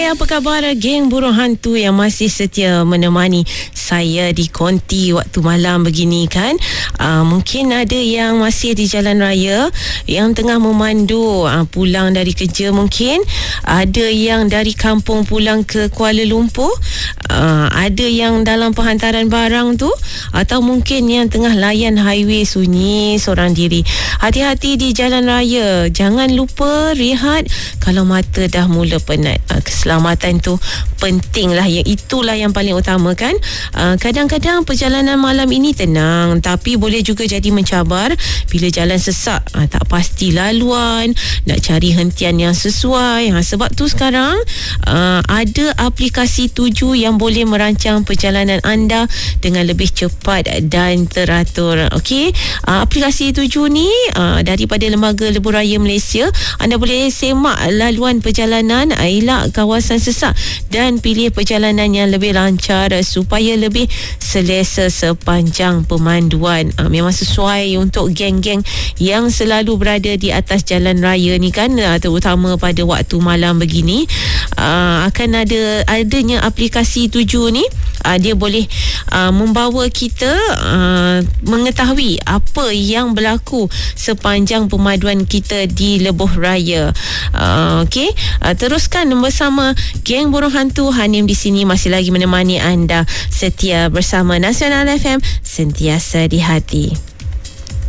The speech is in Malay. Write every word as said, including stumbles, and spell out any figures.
Hai, apa khabar geng burung hantu yang masih setia menemani saya di konti waktu malam begini kan. uh, Mungkin ada yang masih di jalan raya, yang tengah memandu uh, pulang dari kerja mungkin. Ada yang dari kampung pulang ke Kuala Lumpur, uh, ada yang dalam penghantaran barang tu, atau mungkin yang tengah layan highway sunyi seorang diri. Hati-hati di jalan raya, jangan lupa rehat kalau mata dah mula penat. uh, Keselamatan tu penting lah, ya, itulah yang paling utama kan. uh, Kadang-kadang perjalanan malam ini tenang, tapi boleh juga jadi mencabar bila jalan sesak, uh, tak pasti laluan, nak cari hentian yang sesuai. uh, Sebab tu sekarang uh, ada aplikasi Tuju yang boleh merancang perjalanan anda dengan lebih cepat dan teratur. Okey, uh, aplikasi Tuju ni uh, daripada Lembaga Lebuh Raya Malaysia. Anda boleh semak laluan perjalanan, uh, elak kawasan sesak dan pilih perjalanan yang lebih lancar uh, supaya lebih selesa sepanjang pemanduan. Uh, memang sesuai untuk geng-geng yang selalu berada di atas jalan raya ni kan, uh, terutama pada waktu malam begini. Uh, akan ada adanya aplikasi Tuju ni, uh, dia boleh uh, membawa kita uh, mengetahui apa yang berlaku sepanjang pemaduan kita di Lebuh Raya. Uh, Okey, uh, teruskan bersama geng burung hantu. Hanim di sini masih lagi menemani anda setia bersama Nasional F M, sentiasa di hati.